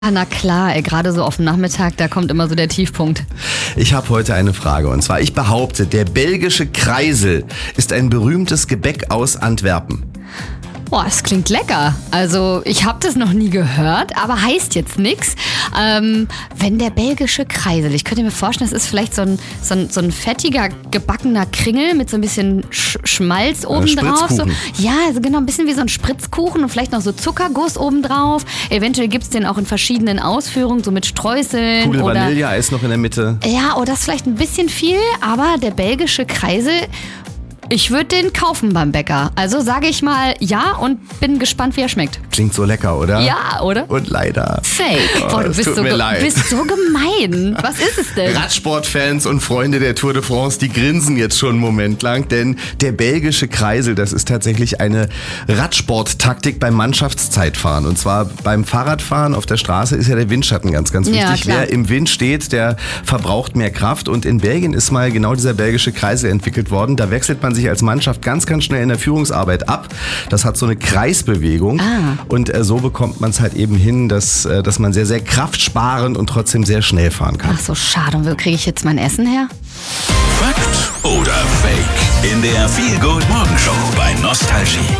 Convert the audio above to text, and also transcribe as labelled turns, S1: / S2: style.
S1: Na klar, gerade so auf dem Nachmittag, da kommt immer so der Tiefpunkt.
S2: Ich habe heute eine Frage und zwar, ich behaupte, der belgische Kreisel ist ein berühmtes Gebäck aus Antwerpen.
S1: Boah, es klingt lecker. Also ich habe das noch nie gehört, aber heißt jetzt nichts. Wenn der belgische Kreisel, ich könnte mir vorstellen, das ist vielleicht so ein fettiger, gebackener Kringel mit so ein bisschen Schmalz obendrauf. So, ja, also genau, ein bisschen wie so ein Spritzkuchen und vielleicht noch so Zuckerguss obendrauf. Eventuell gibt es den auch in verschiedenen Ausführungen, so mit Streuseln.
S2: Kugel Vanilleeis noch in der Mitte.
S1: Ja, oh, das ist vielleicht ein bisschen viel, aber der belgische Kreisel... Ich würde den kaufen beim Bäcker. Also sage ich mal ja und bin gespannt, wie er schmeckt.
S2: Klingt so lecker, oder?
S1: Ja, oder?
S2: Und leider.
S1: Fake. Boah, du bist so gemein. Was ist es denn?
S2: Radsportfans und Freunde der Tour de France, die grinsen jetzt schon einen Moment lang, denn der belgische Kreisel, das ist tatsächlich eine Radsporttaktik beim Mannschaftszeitfahren. Und zwar beim Fahrradfahren auf der Straße ist ja der Windschatten ganz wichtig.
S1: Ja,
S2: wer im Wind steht, der verbraucht mehr Kraft. Und in Belgien ist mal genau dieser belgische Kreisel entwickelt worden. Da wechselt man sich als Mannschaft ganz schnell in der Führungsarbeit ab. Das hat so eine Kreisbewegung. Und so bekommt man es halt eben hin, dass man sehr, sehr kraftsparend und trotzdem sehr schnell fahren kann.
S1: Ach so, schade. Und wo kriege ich jetzt mein Essen her?
S3: Fakt oder Fake? In der Feel Good Morgenshow bei Nostalgie.